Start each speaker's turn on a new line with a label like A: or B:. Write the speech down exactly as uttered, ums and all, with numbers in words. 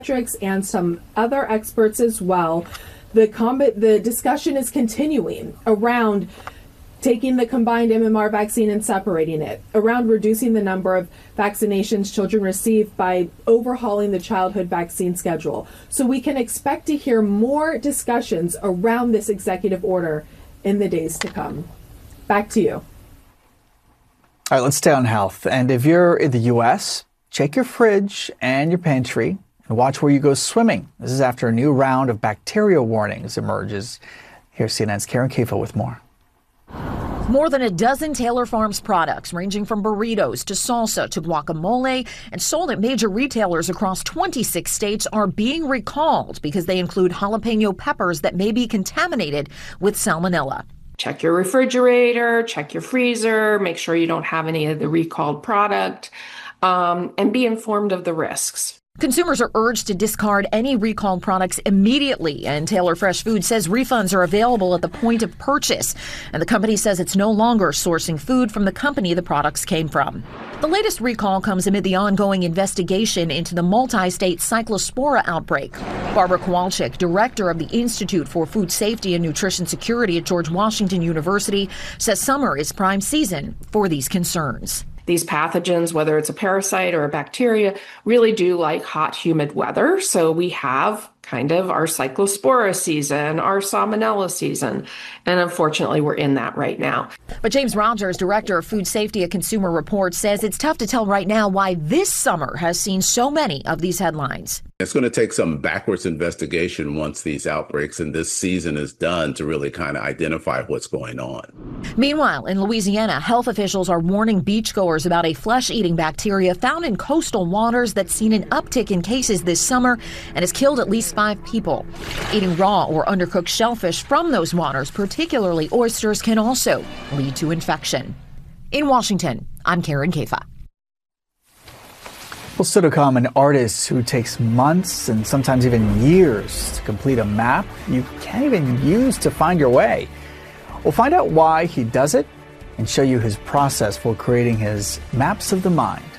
A: and some other experts as well. The combat, the discussion is continuing around taking the combined M M R vaccine and separating it, around reducing the number of vaccinations children receive by overhauling the childhood vaccine schedule. So we can expect to hear more discussions around this executive order in the days to come. Back to you.
B: All right, let's stay on health. And if you're in the U S, check your fridge and your pantry and watch where you go swimming. This is after a new round of bacteria warnings emerges. Here's C N N's Karen Caifa with more.
C: More than a dozen Taylor Farms products, ranging from burritos to salsa to guacamole, and sold at major retailers across twenty-six states, are being recalled because they include jalapeno peppers that may be contaminated with salmonella.
D: Check your refrigerator, check your freezer, make sure you don't have any of the recalled product, um, and be informed of the risks.
C: Consumers are urged to discard any recalled products immediately, and Taylor Fresh Food says refunds are available at the point of purchase. And the company says it's no longer sourcing food from the company the products came from. The latest recall comes amid the ongoing investigation into the multi-state Cyclospora outbreak. Barbara Kowalczyk, director of the Institute for Food Safety and Nutrition Security at George Washington University, says summer is prime season for these concerns.
D: These pathogens, whether it's a parasite or a bacteria, really do like hot, humid weather. So we have kind of our Cyclospora season, our Salmonella season. And unfortunately, we're in that right now.
C: But James Rogers, director of Food Safety at Consumer Reports, says it's tough to tell right now why this summer has seen so many of these headlines.
E: It's going to take some backwards investigation once these outbreaks and this season is done to really kind of identify what's going on.
C: Meanwhile, in Louisiana, health officials are warning beachgoers about a flesh-eating bacteria found in coastal waters that's seen an uptick in cases this summer and has killed at least five people. Eating raw or undercooked shellfish from those waters, particularly oysters, can also lead to infection. In Washington, I'm Karen Caifa.
B: Well, still to come, an artist who takes months and sometimes even years to complete a map you can't even use to find your way. We'll find out why he does it and show you his process for creating his maps of the mind.